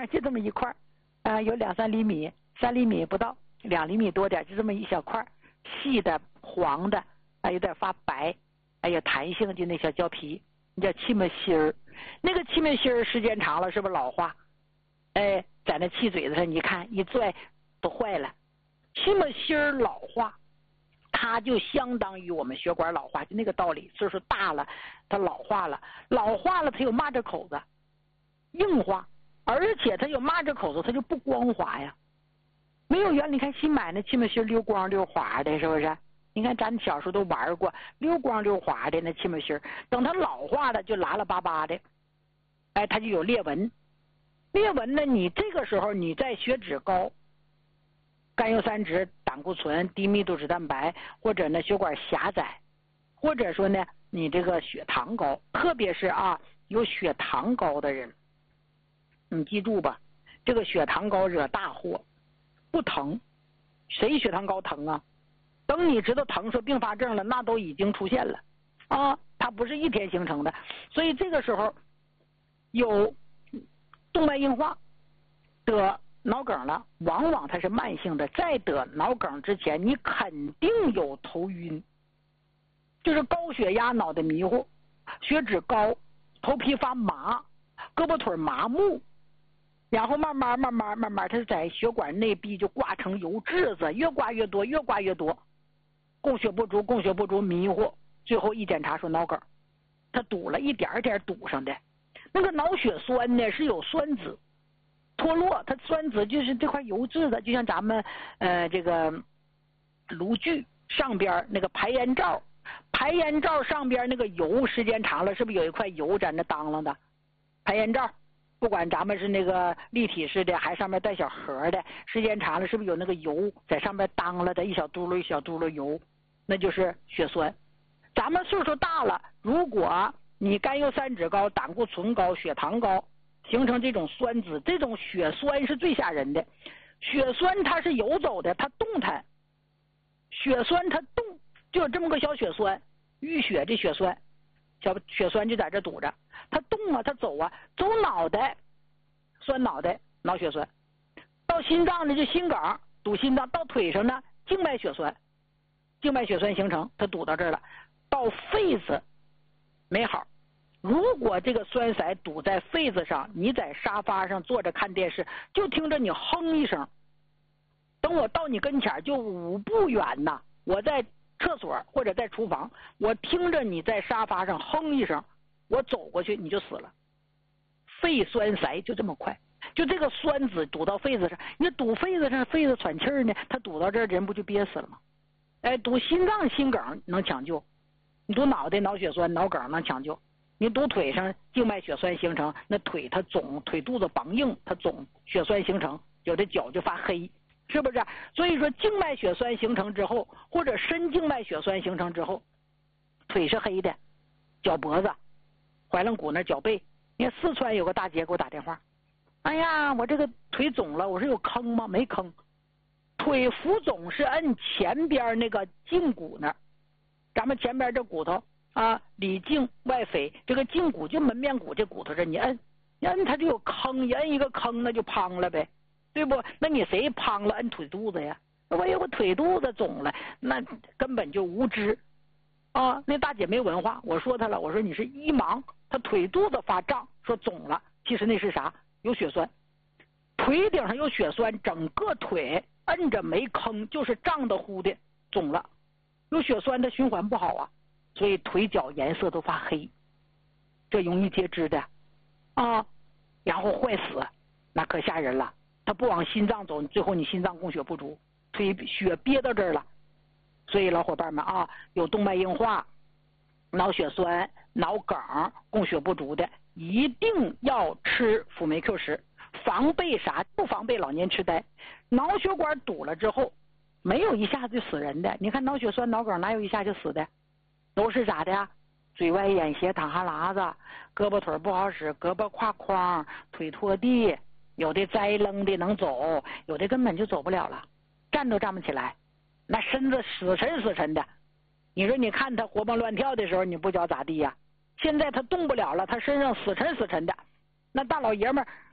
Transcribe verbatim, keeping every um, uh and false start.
反正就这么一块儿，啊、呃，有两三厘米，三厘米不到，两厘米多点，就这么一小块，细的黄的，还有点发白，还有弹性，就那小胶皮，叫气沫芯儿。那个气沫芯儿时间长了是不是老化？哎，在那气嘴子上，你看一拽都坏了。气沫芯儿老化，它就相当于我们血管老化，就那个道理。岁数大了，它老化了，老化了它有蚂蚱口子，硬化，而且它有蚂蚱口子，它就不光滑呀。没有原理，你看新买那气沫芯溜光溜滑的，是不是？你看咱小时候都玩过溜光溜滑的那气沫芯，等它老化了就拉拉巴巴的，哎，它就有裂纹。裂纹呢，你这个时候你在血脂高、甘油三酯、胆固醇、低密度脂蛋白，或者呢血管狭窄，或者说呢你这个血糖高，特别是啊有血糖高的人，你记住吧，这个血糖高惹大祸。不疼，谁血糖高疼啊？等你知道疼说并发症了，那都已经出现了啊，它不是一天形成的。所以这个时候有动脉硬化得脑梗了，往往它是慢性的。在得脑梗之前，你肯定有头晕，就是高血压脑袋迷糊，血脂高，头皮发麻，胳膊腿麻木，然后慢慢慢慢慢慢它在血管内壁就挂成油质子，越挂越多，越挂越多，供血不足，供血不足，迷糊，最后一检查说脑梗，它堵了，一点点堵上的。那个脑血栓呢是有栓子脱落，它栓子就是这块油质的，就像咱们呃这个炉具上边那个排烟罩，排烟罩上边那个油时间长了，是不是有一块油在那当啷的？排烟罩不管咱们是那个立体式的还上面带小盒的，时间长了是不是有那个油在上面当了的，一小嘟噜一小嘟噜油，那就是血栓。咱们岁数大了，如果你甘油三酯高、胆固醇高、血糖高，形成这种栓子，这种血栓是最吓人的。血栓它是游走的，它动弹，血栓它动，就有这么个小血栓，淤血的血栓，小血栓就在这堵着，它动啊，它走啊，走脑袋，栓脑袋，脑血栓；到心脏呢就心梗，堵心脏；到腿上呢静脉血栓，静脉血栓形成，它堵到这儿了；到肺子没好。如果这个栓塞堵在肺子上，你在沙发上坐着看电视，就听着你哼一声，等我到你跟前就五步远呐，我在厕所或者在厨房，我听着你在沙发上哼一声，我走过去你就死了。肺栓塞就这么快，就这个栓子堵到肺子上，你堵肺子上，肺子喘气儿呢，它堵到这儿人不就憋死了吗？哎，堵心脏心梗能抢救，你堵脑袋脑血栓脑梗能抢救，你堵腿上静脉血栓形成，那腿它肿，腿肚子绑硬，它肿，血栓形成，有的脚就发黑，是不是？所以说静脉血栓形成之后，或者深静脉血栓形成之后，腿是黑的，脚脖子、踝楞骨那脚背。你看四川有个大姐给我打电话，哎呀，我这个腿肿了，我说有坑吗？没坑，腿浮肿是按前边那个胫骨那儿，咱们前边这骨头啊，里胫外腓，这个胫骨就门面骨这骨头这，你摁，你摁它就有坑，你摁一个坑那就滂了呗，对不？那你谁滂了摁腿肚子呀？我有个腿肚子肿了，那根本就无知啊！那大姐没文化，我说她了，我说你是一盲，她腿肚子发胀，说肿了，其实那是啥？有血栓，腿顶上有血栓，整个腿摁着没坑，就是胀的乎的肿了，有血栓的循环不好啊，所以腿脚颜色都发黑，这容易截肢的啊，然后坏死，那可吓人了。它不往心脏走，最后你心脏供血不足，腿血憋到这儿了。所以老伙伴们啊，有动脉硬化、脑血栓、脑梗、供血不足的，一定要吃辅酶 Q 十，防备啥？不防备老年痴呆。脑血管堵了之后，没有一下子就死人的。你看脑血栓、脑梗哪有一下就死的？都是咋的呀？嘴歪眼斜、淌哈喇子，胳膊腿不好使，胳膊挎筐，腿拖地，有的栽楞的能走，有的根本就走不了了，站都站不起来，那身子死沉死沉的。你说你看他活蹦乱跳的时候，你不觉咋地呀？现在他动不了了，他身上死沉死沉的，那大老爷们儿